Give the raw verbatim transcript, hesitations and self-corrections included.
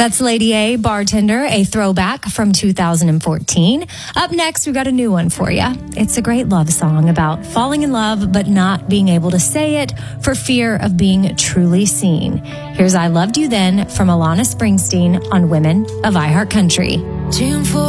That's Lady A, Bartender, a throwback from two thousand fourteen. Up next, we got a new one for you. It's a great love song about falling in love but not being able to say it for fear of being truly seen. Here's I Loved You Then from Alana Springsteen on Women of iHeartCountry.